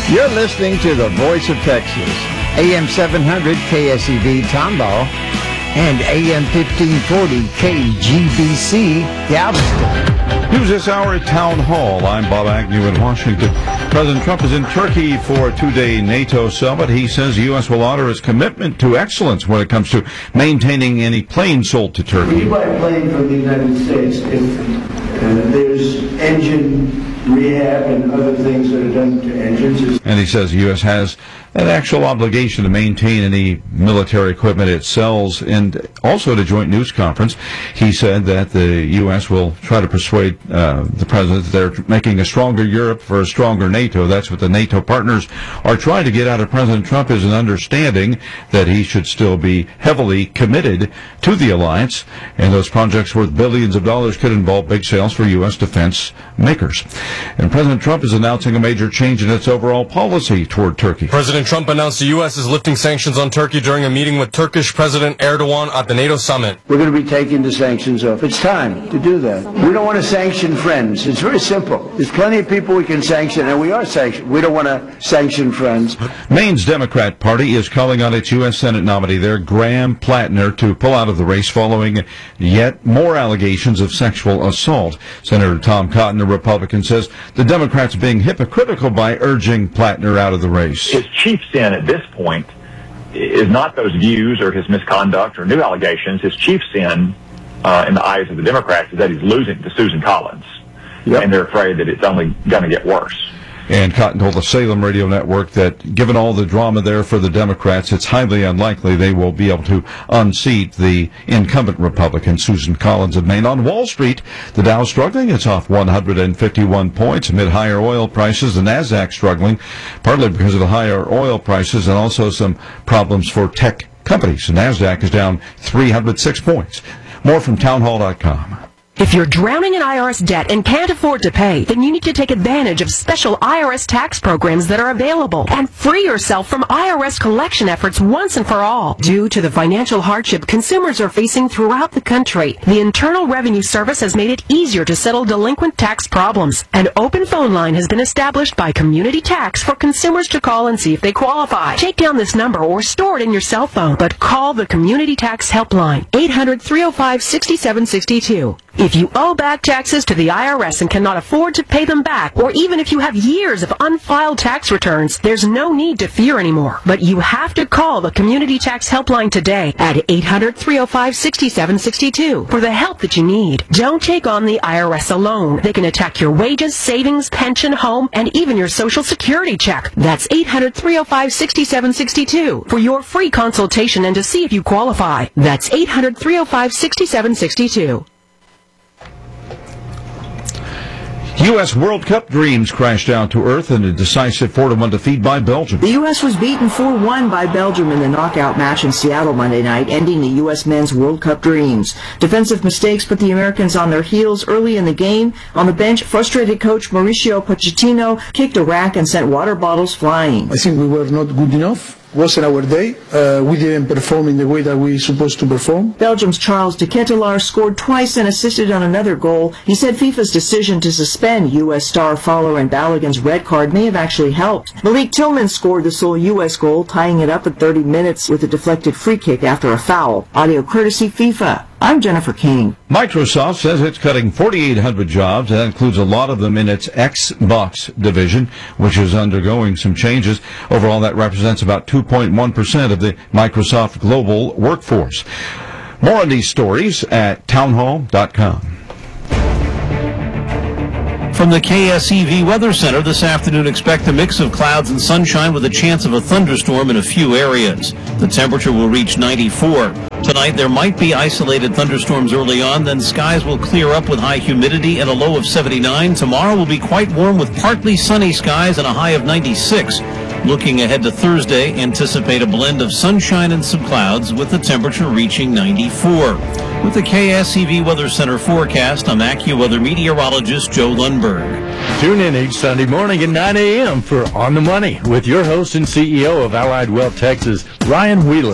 You're listening to the Voice of Texas, AM 700 KSEV Tomball and AM 1540 KGBC Galveston. News this hour at Town Hall. I'm Bob Agnew in Washington. President Trump is in Turkey for a two-day NATO summit. He says the U.S. will honor its commitment to excellence when it comes to maintaining any planes sold to Turkey. We buy a plane from the United States if there's engine rehab and other things that are done to engines. And he says the U.S. has an actual obligation to maintain any military equipment it sells. And also at a joint news conference, he said that the U.S. will try to persuade the president that they're making a stronger Europe for a stronger NATO. That's what the NATO partners are trying to get out of President Trump, is an understanding that he should still be heavily committed to the alliance. And those projects worth billions of dollars could involve big sales for U.S. defense makers. And President Trump is announcing a major change in its overall policy toward Turkey. President Trump announced the U.S. is lifting sanctions on Turkey during a meeting with Turkish President Erdogan at the NATO summit. We're going to be taking the sanctions off. It's time to do that. We don't want to sanction friends. It's very simple. There's plenty of people we can sanction, and we are sanctioned. We don't want to sanction friends. Maine's Democrat Party is calling on its U.S. Senate nominee there, Graham Plattner, to pull out of the race following yet more allegations of sexual assault. Senator Tom Cotton, a Republican, says the Democrats are being hypocritical by urging Plattner out of the race. His chief sin at this point is not those views or his misconduct or new allegations. His chief sin in the eyes of the Democrats is that he's losing to Susan Collins. Yep. And they're afraid that it's only going to get worse. And Cotton told the Salem Radio Network that given all the drama there for the Democrats, it's highly unlikely they will be able to unseat the incumbent Republican, Susan Collins of Maine. On Wall Street, the Dow struggling. It's off 151 points amid higher oil prices. The NASDAQ struggling, partly because of the higher oil prices and also some problems for tech companies. The NASDAQ is down 306 points. More from townhall.com. If you're drowning in IRS debt and can't afford to pay, then you need to take advantage of special IRS tax programs that are available and free yourself from IRS collection efforts once and for all. Due to the financial hardship consumers are facing throughout the country, the Internal Revenue Service has made it easier to settle delinquent tax problems. An open phone line has been established by Community Tax for consumers to call and see if they qualify. Take down this number or store it in your cell phone, but call the Community Tax Helpline, 800-305-6762. If you owe back taxes to the IRS and cannot afford to pay them back, or even if you have years of unfiled tax returns, there's no need to fear anymore. But you have to call the Community Tax Helpline today at 800-305-6762 for the help that you need. Don't take on the IRS alone. They can attack your wages, savings, pension, home, and even your Social Security check. That's 800-305-6762 for your free consultation and to see if you qualify. That's 800-305-6762. U.S. World Cup dreams crashed down to earth in a decisive 4-1 defeat by Belgium. The U.S. was beaten 4-1 by Belgium in the knockout match in Seattle Monday night, ending the U.S. men's World Cup dreams. Defensive mistakes put the Americans on their heels early in the game. On the bench, frustrated coach Mauricio Pochettino kicked a rack and sent water bottles flying. I think we were not good enough. Wasn't our day. We didn't perform in the way that we supposed to perform. Belgium's Charles de Ketelaere scored twice and assisted on another goal. He said FIFA's decision to suspend U.S. star Fowler and Balogun's red card may have actually helped. Malik Tillman scored the sole U.S. goal, tying it up at 30 minutes with a deflected free kick after a foul. Audio courtesy FIFA. I'm Jennifer King. Microsoft says it's cutting 4,800 jobs. That includes a lot of them in its Xbox division, which is undergoing some changes. Overall, that represents about 2.1% of the Microsoft global workforce. More on these stories at townhall.com. From the KSEV Weather Center this afternoon, expect a mix of clouds and sunshine with a chance of a thunderstorm in a few areas. The temperature will reach 94. Tonight, there might be isolated thunderstorms early on, then skies will clear up with high humidity and a low of 79. Tomorrow will be quite warm with partly sunny skies and a high of 96. Looking ahead to Thursday, anticipate a blend of sunshine and some clouds with the temperature reaching 94. With the KSEV Weather Center forecast, I'm AccuWeather meteorologist Joe Lundberg. Tune in each Sunday morning at 9 a.m. for On the Money with your host and CEO of Allied Wealth Texas, Ryan Wheelis.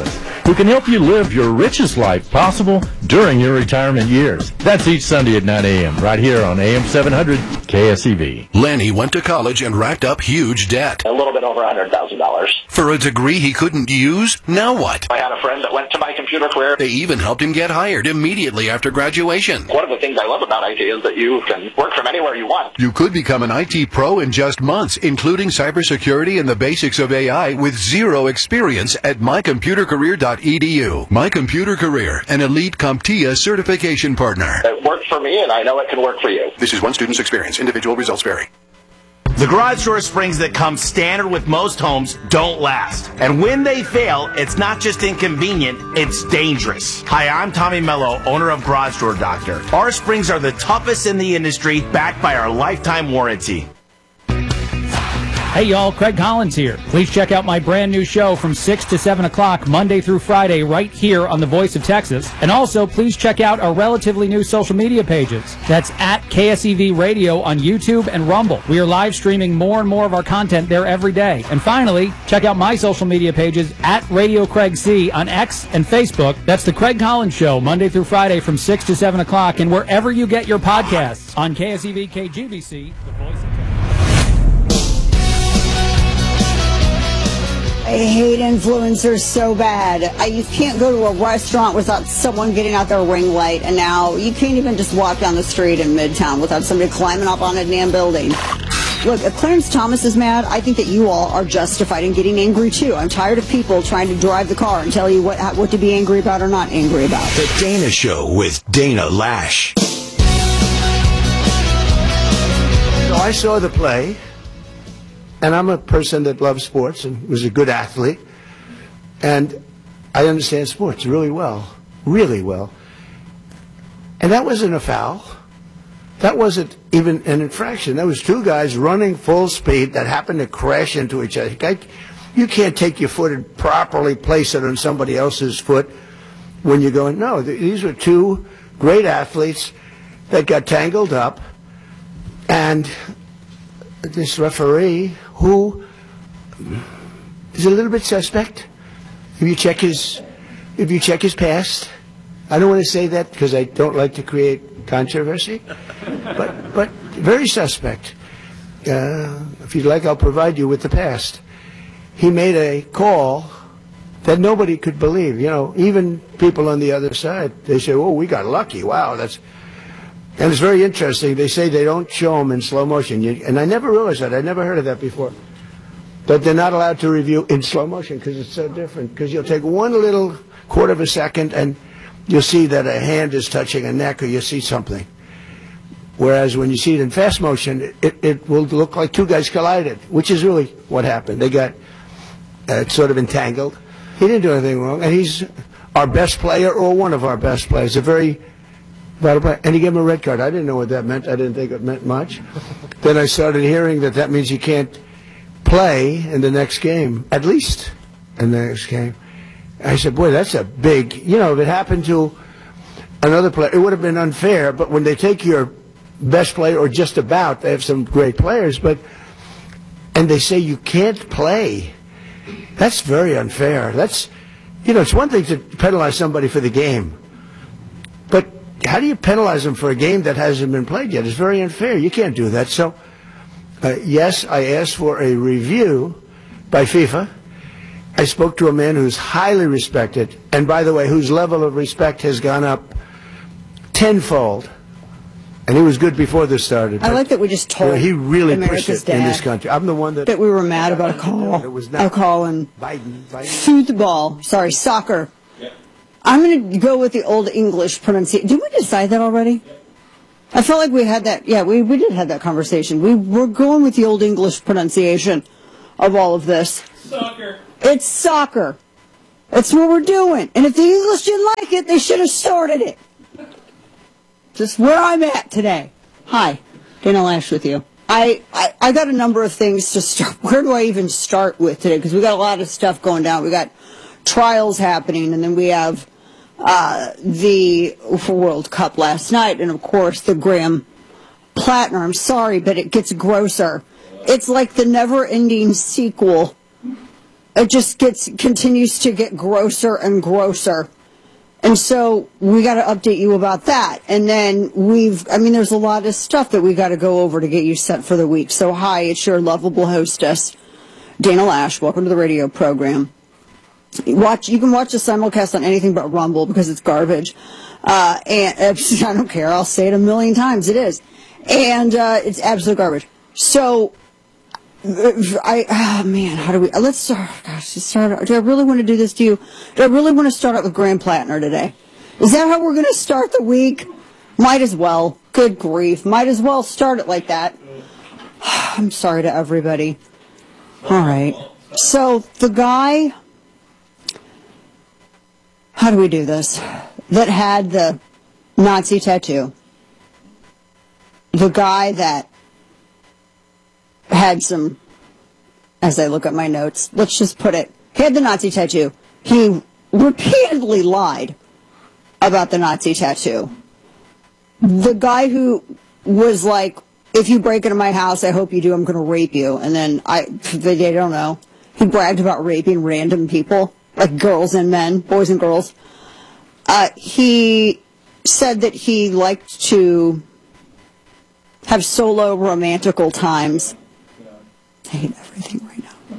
who can help you live your richest life possible during your retirement years. That's each Sunday at 9 a.m. right here on AM 700 KSEV. Lenny went to college and racked up huge debt. A little bit over $100,000. For a degree he couldn't use? Now what? I had a friend that went to My Computer Career. They even helped him get hired immediately after graduation. One of the things I love about IT is that you can work from anywhere you want. You could become an IT pro in just months, including cybersecurity and the basics of AI with zero experience at mycomputercareer.edu. My Computer Career, an elite CompTIA certification partner. It worked for me, and I know it can work for you. This is one student's experience. Individual results vary. The garage door springs that come standard with most homes don't last. And when they fail, it's not just inconvenient, it's dangerous. Hi, I'm Tommy Mello, owner of Garage Door Doctor. Our springs are the toughest in the industry, backed by our lifetime warranty. Hey y'all, Craig Collins here. Please check out my brand new show from 6 to 7 o'clock Monday through Friday right here on The Voice of Texas. And also, please check out our relatively new social media pages. That's at KSEV Radio on YouTube and Rumble. We are live streaming more and more of our content there every day. And finally, check out my social media pages at Radio Craig C on X and Facebook. That's The Craig Collins Show, Monday through Friday from 6 to 7 o'clock and wherever you get your podcasts on KSEV KGBC, The Voice of Texas. I hate influencers so bad. You can't go to a restaurant without someone getting out their ring light, and now you can't even just walk down the street in Midtown without somebody climbing up on a damn building. Look, if Clarence Thomas is mad, I think that you all are justified in getting angry too. I'm tired of people trying to drive the car and tell you what to be angry about or not angry about. The Dana Show with Dana Lash. So I saw the play. And I'm a person that loves sports and was a good athlete. And I understand sports really well. Really well. And that wasn't a foul. That wasn't even an infraction. That was two guys running full speed that happened to crash into each other. You can't take your foot and properly place it on somebody else's foot when you're going, no, these were two great athletes that got tangled up. And this referee, who is a little bit suspect, if you check his past, I don't want to say that because I don't like to create controversy, but very suspect. If you'd like, I'll provide you with the past. He made a call that nobody could believe. You know, even people on the other side, they say, "Oh, we got lucky. Wow, that's." And it's very interesting. They say they don't show them in slow motion. And I never realized that. I never heard of that before. But they're not allowed to review in slow motion because it's so different. Because you'll take one little quarter of a second and you'll see that a hand is touching a neck or you'll see something. Whereas when you see it in fast motion, it will look like two guys collided, which is really what happened. They got sort of entangled. He didn't do anything wrong. And he's our best player or one of our best players. A very and he gave him a red card. I didn't know what that meant. I didn't think it meant much. Then I started hearing that means you can't play in the next game, at least in the next game. I said, boy, that's a big, if it happened to another player, it would have been unfair. But when they take your best player, or just about, they have some great players, and they say you can't play, that's very unfair. That's, it's one thing to penalize somebody for the game. But how do you penalize them for a game that hasn't been played yet? It's very unfair. You can't do that. So, yes, I asked for a review by FIFA. I spoke to a man who's highly respected, and by the way, whose level of respect has gone up tenfold. And he was good before this started. I like that we just told he really America's pushed it dad in this country. I'm the one that we were mad about a call. It was not a call in Biden. football. Sorry, soccer. I'm going to go with the old English pronunciation. Did we decide that already? I felt like we had that. Yeah, we did have that conversation. We're going with the old English pronunciation of all of this. Soccer. It's soccer. That's what we're doing. And if the English didn't like it, they should have started it. Just where I'm at today. Hi, Dana Lash with you. I got a number of things to start. Where do I even start with today? Because we got a lot of stuff going down. We got trials happening, and then we have the World Cup last night, and of course the Graham Plattner. I'm sorry, but it gets grosser. It's like the never-ending sequel it just continues to get grosser and grosser. And so we got to update you about that. And then there's a lot of stuff that we got to go over to get you set for the week. So hi, it's your lovable hostess, Dana Lash. Welcome to the radio program. You can watch the simulcast on anything but Rumble because it's garbage. And I don't care. I'll say it a million times. It is. And it's absolute garbage. So how do we, let's start, do I really want to do this to you? Do I really want to start out with Graham Plattner today? Is that how we're going to start the week? Might as well. Good grief. Might as well start it like that. I'm sorry to everybody. All right. So the guy, how do we do this? That had the Nazi tattoo. The guy that had some, as I look at my notes, let's just put it, he had the Nazi tattoo. He repeatedly lied about the Nazi tattoo. The guy who was like, if you break into my house, I hope you do, I'm going to rape you. And then they don't know. He bragged about raping random people, like girls and men, boys and girls. He said that he liked to have solo romantical times. I hate everything right now.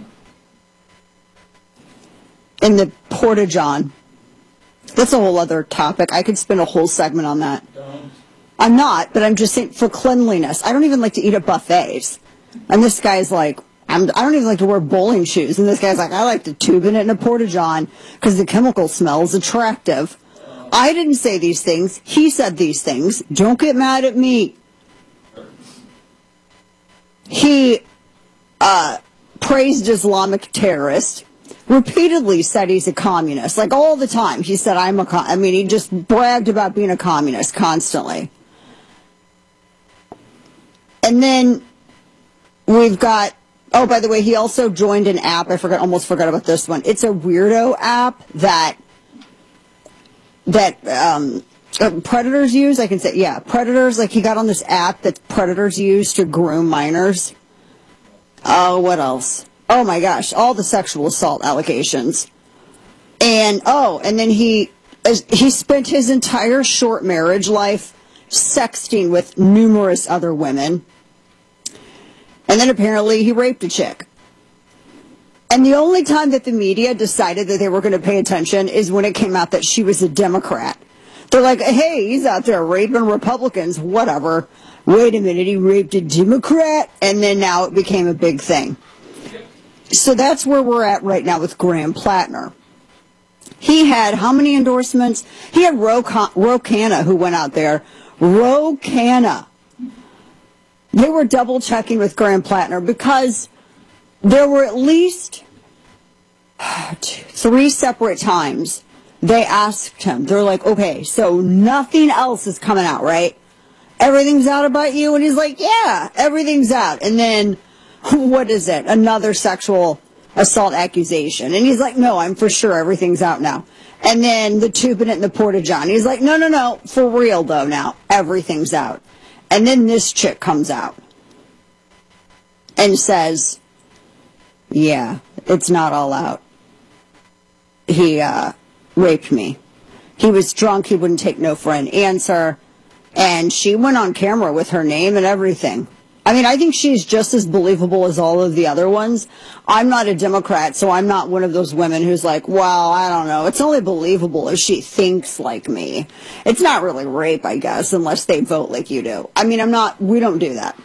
In the Porta-John. That's a whole other topic. I could spend a whole segment on that. I'm not, but I'm just saying for cleanliness. I don't even like to eat at buffets. And this guy's like, I don't even like to wear bowling shoes. And this guy's like, I like to tube in it in a Porta-John because the chemical smell is attractive. I didn't say these things. He said these things. Don't get mad at me. He praised Islamic terrorists, repeatedly said he's a communist, like all the time. He said, he just bragged about being a communist constantly. And then we've got, oh, by the way, he also joined an app. Almost forgot about this one. It's a weirdo app that predators use. I can say, yeah, predators. Like he got on this app that predators use to groom minors. Oh, what else? Oh my gosh, all the sexual assault allegations. And then he spent his entire short marriage life sexting with numerous other women. And then apparently he raped a chick. And the only time that the media decided that they were going to pay attention is when it came out that she was a Democrat. They're like, hey, he's out there raping Republicans, whatever. Wait a minute, he raped a Democrat? And then now it became a big thing. So that's where we're at right now with Graham Plattner. He had how many endorsements? He had Ro Khanna who went out there. Ro Khanna. They were double checking with Graham Plattner because there were at least 3 separate times they asked him. They're like, okay, so nothing else is coming out, right? Everything's out about you? And he's like, yeah, everything's out. And then, what is it? Another sexual assault accusation. And he's like, no, I'm for sure everything's out now. And then the tubing it in the Porta-John. He's like, no, for real though now, everything's out. And then this chick comes out and says, yeah, it's not all out. He raped me. He was drunk, he wouldn't take no for an answer. And she went on camera with her name and everything. I mean, I think she's just as believable as all of the other ones. I'm not a Democrat, so I'm not one of those women who's like, well, I don't know. It's only believable if she thinks like me. It's not really rape, I guess, unless they vote like you do. I mean, we don't do that.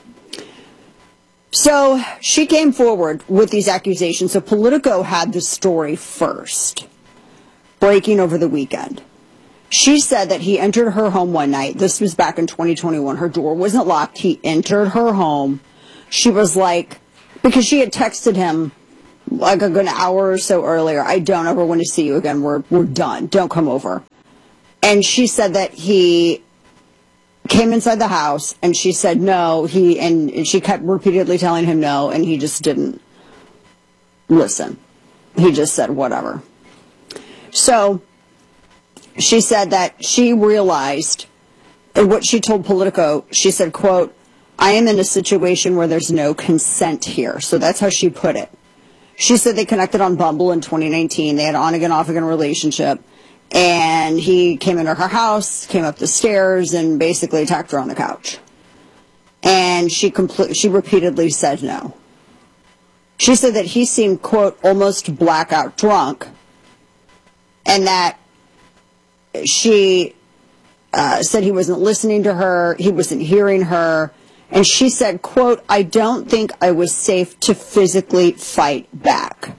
So she came forward with these accusations. So Politico had the story first, breaking over the weekend. She said that he entered her home one night. This was back in 2021. Her door wasn't locked. He entered her home. She was like, because she had texted him like an hour or so earlier, I don't ever want to see you again. We're done. Don't come over. And she said that he came inside the house and she said no. And she kept repeatedly telling him no, and he just didn't listen. He just said whatever. So she said that she realized, and what she told Politico, she said, quote, I am in a situation where there's no consent here. So that's how she put it. She said they connected on Bumble in 2019. They had an on-again, off-again relationship. And he came into her house, came up the stairs, and basically attacked her on the couch. And she repeatedly said no. She said that he seemed, quote, almost blackout drunk, and that she said he wasn't listening to her, he wasn't hearing her, and she said, quote, I don't think I was safe to physically fight back.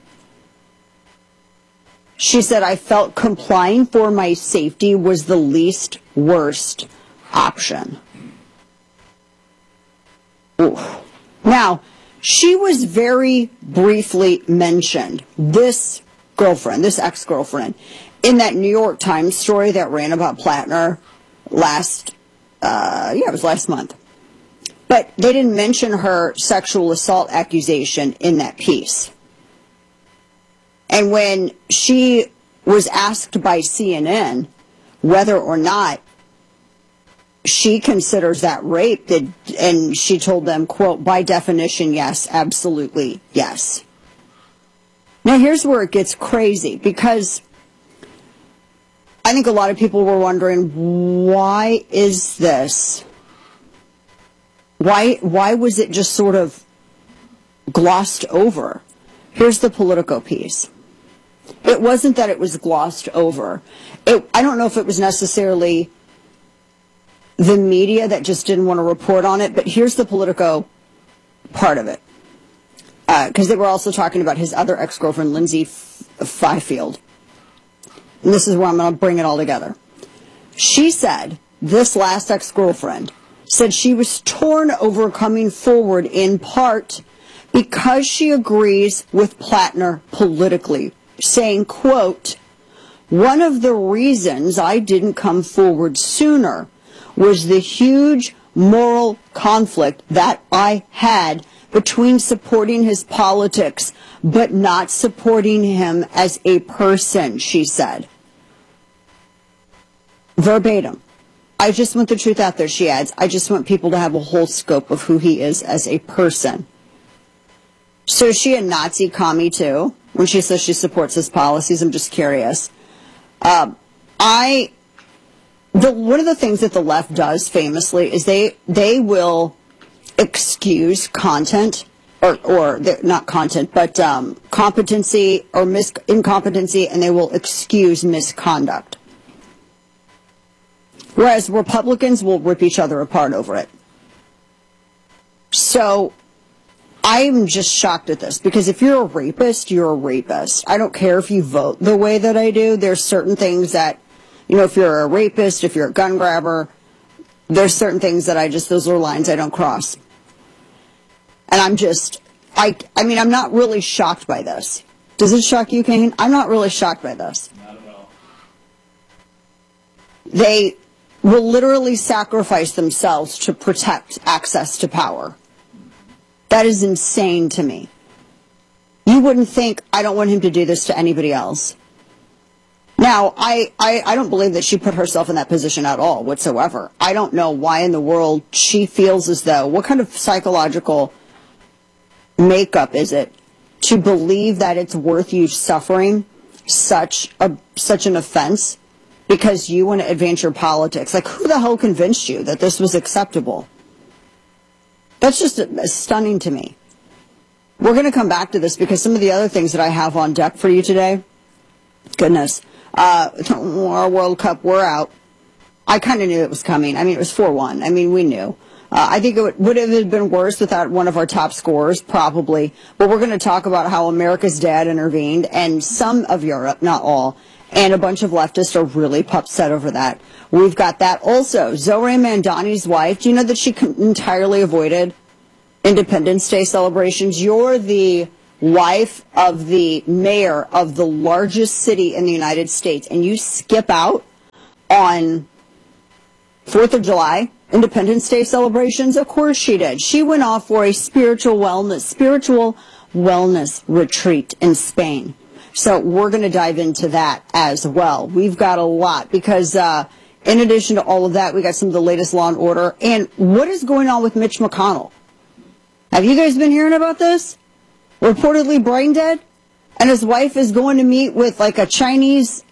She said, I felt complying for my safety was the least worst option. Oof. Now, she was very briefly mentioned, this girlfriend, this ex-girlfriend, in that New York Times story that ran about Plattner last month. But they didn't mention her sexual assault accusation in that piece. And when she was asked by CNN whether or not she considers that rape, and she told them, quote, by definition, yes, absolutely, yes. Now, here's where it gets crazy, because I think a lot of people were wondering, why is this? Why was it just sort of glossed over? Here's the Politico piece. It wasn't that it was glossed over. I don't know if it was necessarily the media that just didn't want to report on it, but here's the Politico part of it. Because they were also talking about his other ex-girlfriend, Lindsay Fifield. And this is where I'm going to bring it all together. She said, this last ex-girlfriend, said she was torn over coming forward in part because she agrees with Plattner politically, saying, quote, one of the reasons I didn't come forward sooner was the huge moral conflict that I had between supporting his politics but not supporting him as a person, she said. Verbatim. I just want the truth out there, she adds. I just want people to have a whole scope of who he is as a person. So is she a Nazi commie too? When she says she supports his policies, I'm just curious. One of the things that the left does famously is they will excuse content, or not content, but competency or incompetency, and they will excuse misconduct. Whereas Republicans will rip each other apart over it. So I'm just shocked at this, because if you're a rapist, you're a rapist. I don't care if you vote the way that I do. There's certain things that, if you're a rapist, if you're a gun grabber, there's certain things that those are lines I don't cross. And I'm not really shocked by this. Does it shock you, Kane? I'm not really shocked by this. Not at all. They will literally sacrifice themselves to protect access to power. That is insane to me. You wouldn't think, I don't want him to do this to anybody else. Now, I don't believe that she put herself in that position at all whatsoever. I don't know why in the world she feels as though, what kind of psychological makeup is it to believe that it's worth you suffering such an offense because you want to advance your politics? Like, who the hell convinced you that this was acceptable? That's just stunning to me. We're going to come back to this because some of the other things that I have on deck for you today, goodness, our World Cup, we're out. I kind of knew it was coming. I mean, it was 4-1. I mean, we knew. I think it would have been worse without one of our top scorers, probably. But we're going to talk about how America's dad intervened, and some of Europe, not all, and a bunch of leftists are really upset over that. We've got that. Also, Zohran Mamdani's wife, do you know that she entirely avoided Independence Day celebrations? You're the wife of the mayor of the largest city in the United States, and you skip out on 4th of July, Independence Day celebrations? Of course she did. She went off for a spiritual wellness retreat in Spain. So we're going to dive into that as well. We've got a lot because in addition to all of that, we got some of the latest Law and Order. And what is going on with Mitch McConnell? Have you guys been hearing about this? Reportedly brain dead? and his wife is going to meet with like a Chinese,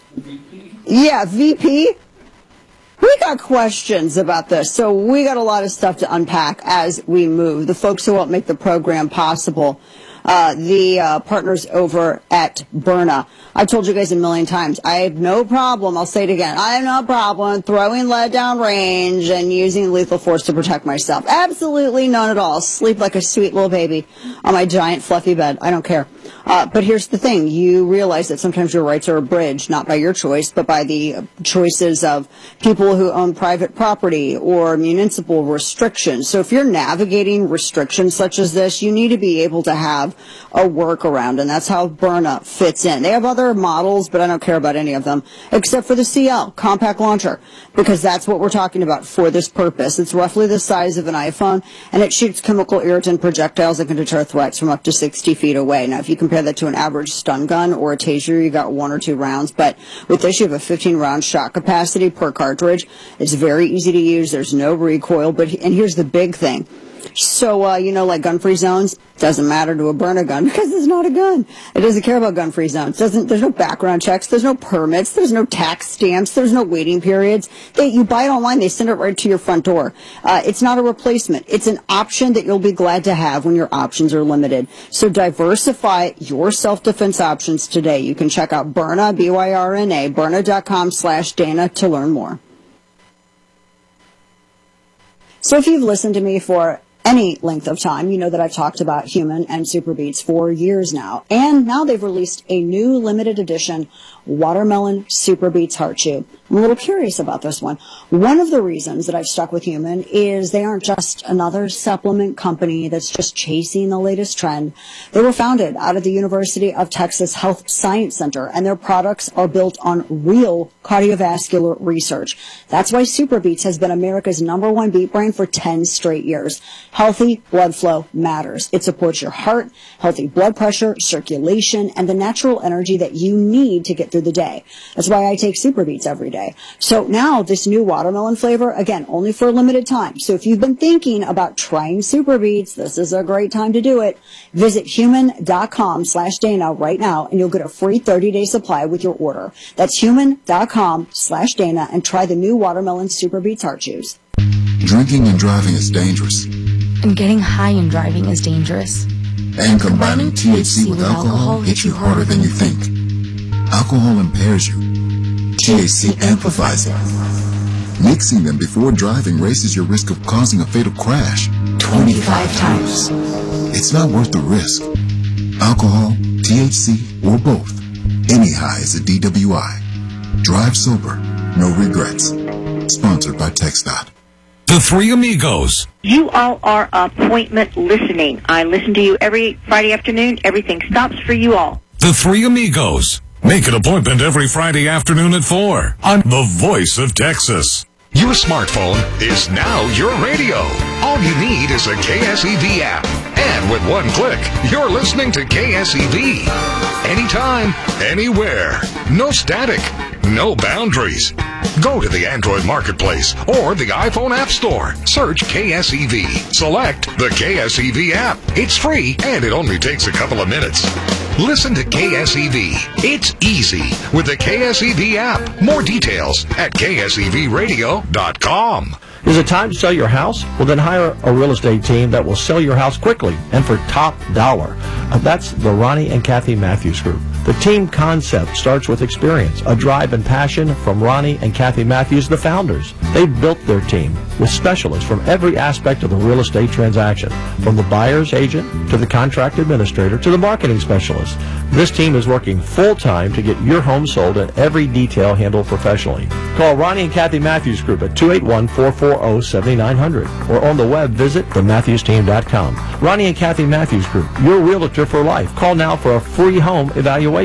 VP. We got questions about this, so we got a lot of stuff to unpack as we move. The folks who help make the program possible, the partners over at Byrna. I've told you guys a million times, I have no problem, I'll say it again, I have no problem throwing lead down range and using lethal force to protect myself. Absolutely none at all. Sleep like a sweet little baby on my giant fluffy bed. I don't care. But here's the thing. You realize that sometimes your rights are abridged, not by your choice, but by the choices of people who own private property or municipal restrictions. So if you're navigating restrictions such as this, you need to be able to have a workaround, and that's how Byrna fits in. They have other models, but I don't care about any of them, except for the CL, compact launcher, because that's what we're talking about for this purpose. It's roughly the size of an iPhone, and it shoots chemical irritant projectiles that can deter threats from up to 60 feet away. Now, if you compare that to an average stun gun or a taser, you got 1 or 2 rounds, but with this, you have a 15-round shot capacity per cartridge. It's very easy to use. There's no recoil, and here's the big thing. So, like gun-free zones, doesn't matter to a Byrna gun because it's not a gun. It doesn't care about gun-free zones. There's no background checks. There's no permits. There's no tax stamps. There's no waiting periods. You buy it online. They send it right to your front door. It's not a replacement. It's an option that you'll be glad to have when your options are limited. So diversify your self-defense options today. You can check out Byrna, B-Y-R-N-A, Byrna.com/Dana to learn more. So if you've listened to me for any length of time, you know that I've talked about Human and Superbeats for years now. And now they've released a new limited edition Watermelon Superbeats Heart Chew. I'm a little curious about this one. One of the reasons that I've stuck with Human is they aren't just another supplement company that's just chasing the latest trend. They were founded out of the University of Texas Health Science Center, and their products are built on real cardiovascular research. That's why Superbeats has been America's #1 beat brand for 10 straight years. Healthy blood flow matters. It supports your heart, healthy blood pressure, circulation, and the natural energy that you need to get through the day. That's why I take Superbeats every day. So now this new watermelon flavor, again, only for a limited time. So if you've been thinking about trying Superbeats, this is a great time to do it. Visit human.com/Dana right now, and you'll get a free 30-day supply with your order. That's human.com/Dana, and try the new watermelon Superbeats Heart Chews. Drinking and driving is dangerous. And getting high and driving is dangerous. And combining THC with alcohol hits you harder than you think. Alcohol impairs you. THC amplifies it. Mixing them before driving raises your risk of causing a fatal crash 25 times. It's not worth the risk. Alcohol, THC, or both. Any high is a DWI. Drive sober, no regrets. Sponsored by TxDOT. The Three Amigos. You all are appointment listening. I listen to you every Friday afternoon. Everything stops for you all. The Three Amigos. Make an appointment every Friday afternoon at 4 on The Voice of Texas. Your smartphone is now your radio. All you need is a KSEV app. And with one click, you're listening to KSEV. Anytime, anywhere. No static. No boundaries. Go to the Android Marketplace or the iPhone App Store. Search KSEV. Select the KSEV app. It's free and it only takes a couple of minutes. Listen to KSEV. It's easy with the KSEV app. More details at ksevradio.com. Is it time to sell your house? Well, then hire a real estate team that will sell your house quickly and for top dollar. That's the Ronnie and Kathy Matthews Group. The team concept starts with experience, a drive and passion from Ronnie and Kathy Matthews, the founders. They've built their team with specialists from every aspect of the real estate transaction, from the buyer's agent to the contract administrator to the marketing specialist. This team is working full-time to get your home sold and every detail handled professionally. Call Ronnie and Kathy Matthews Group at 281-440-7900 or on the web visit thematthewsteam.com. Ronnie and Kathy Matthews Group, your realtor for life. Call now for a free home evaluation.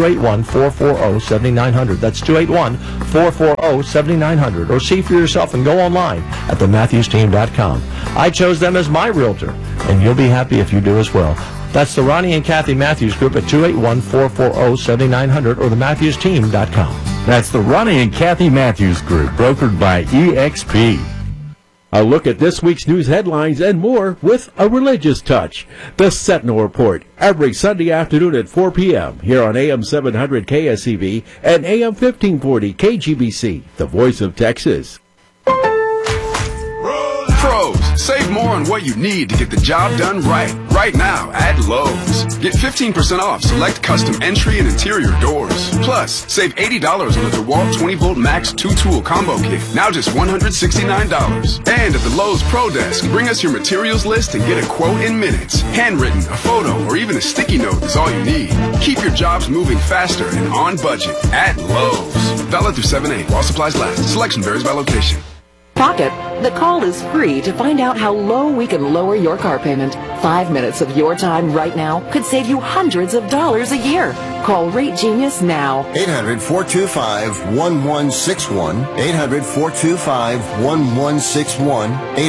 281-440-7900. That's 281-440-7900. Or see for yourself and go online at thematthewsteam.com. I chose them as my realtor, and you'll be happy if you do as well. That's the Ronnie and Kathy Matthews Group at 281-440-7900 or thematthewsteam.com. That's the Ronnie and Kathy Matthews Group, brokered by EXP. A look at this week's news headlines and more with a religious touch. The Sentinel Report, every Sunday afternoon at 4 p.m. here on AM 700 KSEV and AM 1540 KGBC, the voice of Texas. Pros, save more on what you need to get the job done right now at Lowe's. Get 15% off select custom entry and interior doors. Plus, save $80 on the DeWalt 20-volt Max 2-tool combo kit, now just $169. And at the Lowe's Pro Desk, bring us your materials list and get a quote in minutes. Handwritten, a photo, or even a sticky note is all you need. Keep your jobs moving faster and on budget at Lowe's. Valid through 7/8 while supplies last. Selection varies by location. Pocket, the call is free to find out how low we can lower your car payment. 5 minutes of your time right now could save you hundreds of dollars a year. Call Rate Genius now. 800-425-1161. 800-425-1161.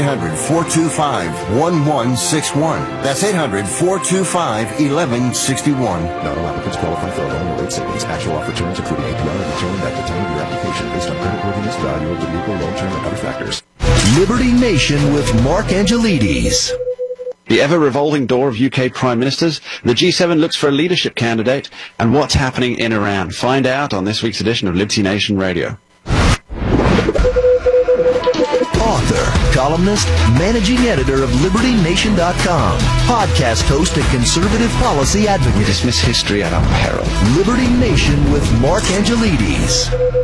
800-425-1161. That's 800-425-1161. Not all applicants qualify for a loan or rate savings. Actual offer terms including APR are determined at the time of your application based on creditworthiness, value of the vehicle, loan term, and other factors. Liberty Nation with Mark Angelides. The ever-revolving door of UK Prime Ministers, the G7 looks for a leadership candidate, and what's happening in Iran. Find out on this week's edition of Liberty Nation Radio. Author, columnist, managing editor of LibertyNation.com, podcast host and conservative policy advocate. We dismiss history at our peril. Liberty Nation with Mark Angelides.